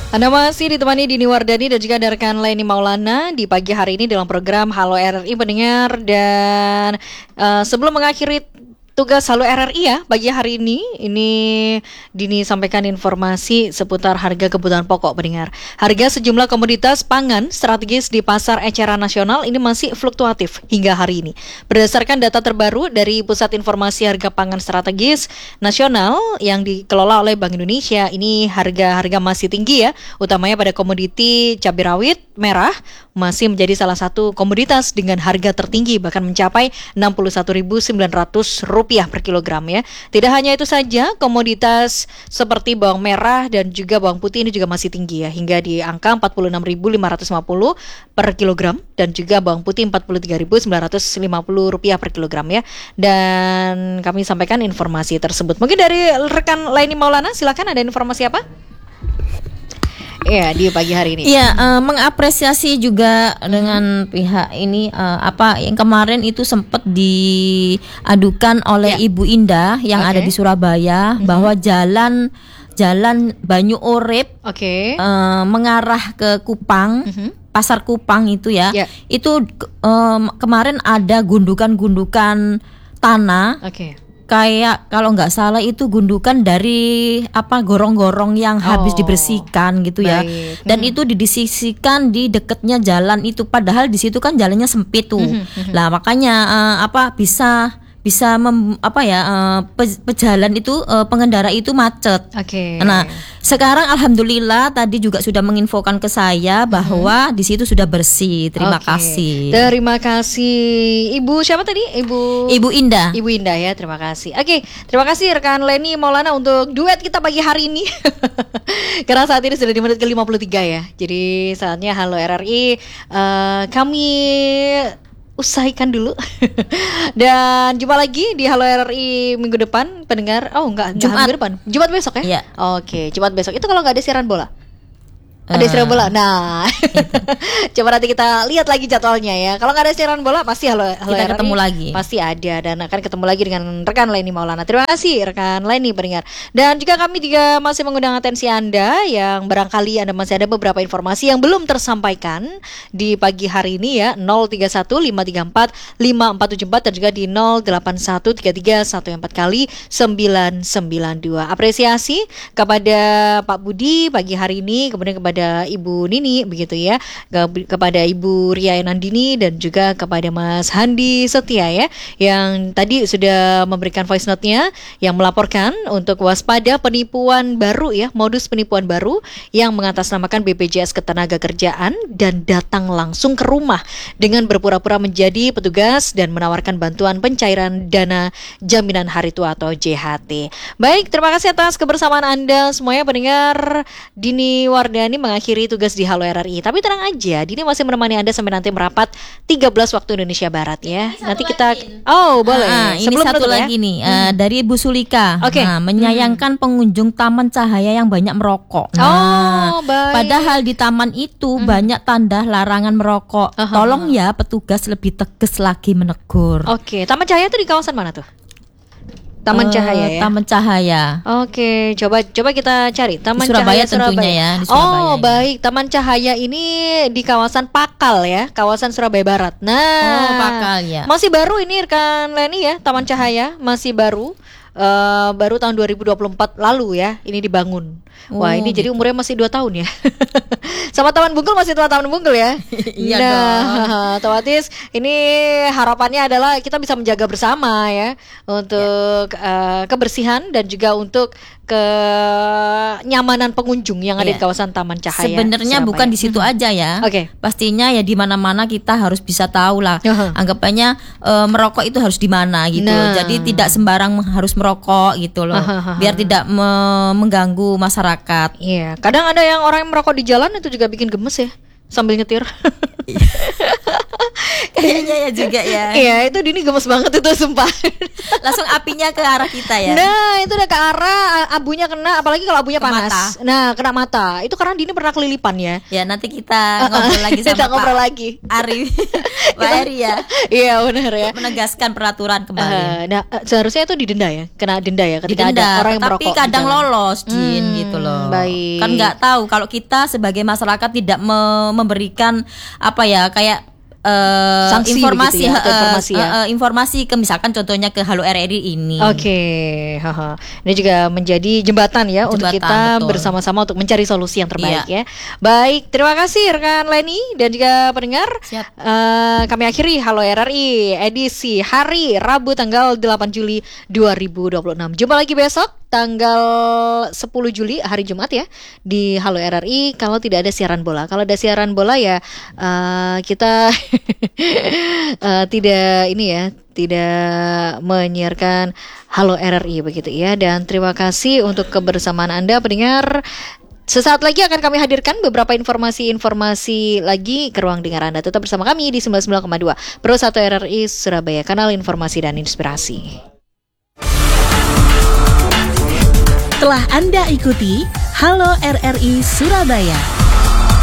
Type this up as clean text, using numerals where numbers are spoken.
Anda masih ditemani Dini Wardani dan juga ada rekan Leni Maulana di pagi hari ini dalam program Halo RRI pendengar. Dan sebelum mengakhiri tugas Halo RRI ya pagi hari ini Dini sampaikan informasi seputar harga kebutuhan pokok pendengar. Harga sejumlah komoditas pangan strategis di pasar eceran nasional ini masih fluktuatif hingga hari ini. Berdasarkan data terbaru dari Pusat Informasi Harga Pangan Strategis Nasional yang dikelola oleh Bank Indonesia, ini harga-harga masih tinggi ya, utamanya pada komoditi cabai rawit merah masih menjadi salah satu komoditas dengan harga tertinggi, bahkan mencapai Rp61.900 per kilogram ya. Tidak hanya itu saja, komoditas seperti bawang merah dan juga bawang putih ini juga masih tinggi ya, hingga di angka Rp46.550 per kilogram dan juga bawang putih Rp43.950 per kilogram ya. Dan kami sampaikan informasi tersebut. Mungkin dari rekan Leni Maulana, silakan, ada informasi apa? Iya, di pagi hari ini. Iya, mengapresiasi juga dengan pihak ini apa yang kemarin itu sempat diadukan oleh Ibu Indah yang ada di Surabaya, bahwa jalan Banyu Urip mengarah ke Kupang, Pasar Kupang itu ya. Itu kemarin ada gundukan-gundukan tanah. Kayak kalau nggak salah itu gundukan dari gorong-gorong yang habis dibersihkan gitu ya. Dan itu disisikan di dekatnya jalan itu, padahal di situ kan jalannya sempit tuh. Lah makanya pejalan itu pengendara itu macet. Nah, sekarang alhamdulillah tadi juga sudah menginfokan ke saya bahwa di situ sudah bersih. Terima kasih. Terima kasih. Ibu siapa tadi? Ibu Indah. Ibu Indah ya, terima kasih. Terima kasih rekan Leni Maulana untuk duet kita pagi hari ini. Karena saat ini sudah di menit ke-53 ya. Jadi saatnya Halo RRI kami usaikan dulu. Dan jumpa lagi di Halo RRI minggu depan pendengar. Jumat minggu depan. Jumat besok ya? Oke, Jumat besok. Itu kalau nggak ada siaran bola? Ada siaran bola. Nah, coba nanti kita lihat lagi jadwalnya ya. Kalau nggak ada siaran bola pasti Halo kita ketemu lagi. Pasti ada, dan akan ketemu lagi dengan rekan Leni Maulana. Terima kasih rekan Leni pendengar. Dan juga kami juga masih mengundang atensi Anda yang barangkali Anda masih ada beberapa informasi yang belum tersampaikan di pagi hari ini ya. 0315345474 dan juga di 08133141 kali 992. Apresiasi kepada Pak Budi pagi hari ini, kemudian kepada Ibu Nini begitu ya, kepada Ibu Ria Nandini dan juga kepada Mas Handi Setia ya, yang tadi sudah memberikan voice note-nya yang melaporkan untuk waspada penipuan baru ya, modus penipuan baru yang mengatasnamakan BPJS Ketenagakerjaan dan datang langsung ke rumah dengan berpura-pura menjadi petugas dan menawarkan bantuan pencairan dana jaminan hari tua atau JHT. Baik, terima kasih atas kebersamaan Anda semuanya pendengar. Dini Wardani mengakhiri tugas di Halo RRI. Tapi tenang aja, Dini masih menemani Anda sampai nanti merapat 13 waktu Indonesia Barat ya. Nanti kita boleh. Ini satu lagi nih dari Bu Sulika. Menyayangkan pengunjung Taman Cahaya yang banyak merokok. Baik. Padahal di taman itu banyak tanda larangan merokok. Tolong ya petugas lebih tegas lagi menegur. Taman Cahaya itu di kawasan mana tuh? Taman Cahaya ya. Taman Cahaya. Coba kita cari Taman di Surabaya, Cahaya Surabaya. Tentunya ya, di Surabaya. Baik. Taman Cahaya ini di kawasan Pakal ya, kawasan Surabaya Barat. Nah, Pakal ya. Masih baru ini rekan Leni ya, Taman Cahaya masih baru. Baru tahun 2024 lalu ya ini dibangun. Wah, ini jadi umurnya masih 2 tahun ya. Sama Taman Bungkul masih 2 tahun Bungkul ya. Iya dong. Otomatis ini harapannya adalah kita bisa menjaga bersama ya untuk kebersihan dan juga untuk kenyamanan pengunjung yang ada di kawasan Taman Cahaya. Sebenarnya bukan di situ aja ya. Pastinya ya di mana-mana kita harus bisa tahu lah. Anggapannya merokok itu harus di mana gitu. Jadi tidak sembarang harus merokok gitu loh. Biar tidak mengganggu masyarakat. Iya, kadang ada yang orang yang merokok di jalan itu juga bikin gemes ya sambil nyetir. Kayaknya ya juga ya. Iya, itu Dini gemes banget itu sumpah. Langsung apinya ke arah kita ya. Nah, itu udah ke arah abunya kena, apalagi kalau abunya Ke panas. mata. Nah, kena mata. Itu karena Dini pernah kelilipan ya. Ya nanti kita ngobrol lagi sama Kita ngobrol Pak lagi. Ari, Pak Eri ya. Iya, benar ya. Menegaskan peraturan kembali. Nah, seharusnya itu didenda ya, kena denda ya ketika Didenda, ada orang yang tapi merokok di kadang jalan. lolos Jin gitu loh. Baik. Kan nggak tahu kalau kita sebagai masyarakat tidak memberikan apa ya kayak Sanksi begitu informasi ya, atau informasi ya? informasi ke misalkan contohnya ke Halo RRI ini. Oke, haha. Ini juga menjadi jembatan ya untuk Jembatan, kita betul. bersama-sama untuk mencari solusi yang terbaik Iya. ya. Baik, terima kasih rekan Leni dan juga pendengar. Siap. Kami akhiri Halo RRI edisi hari Rabu tanggal 8 Juli 2026. Jumpa lagi besok tanggal 10 Juli hari Jumat ya di Halo RRI kalau tidak ada siaran bola. Kalau ada siaran bola ya kita tidak ini ya, tidak menyiarkan Halo RRI begitu ya. Dan terima kasih untuk kebersamaan Anda pendengar. Sesaat lagi akan kami hadirkan beberapa informasi-informasi lagi ke ruang dengar Anda. Tetap bersama kami di 99,2 Pro 1 RRI Surabaya, kanal informasi dan inspirasi. Telah Anda ikuti Halo RRI Surabaya.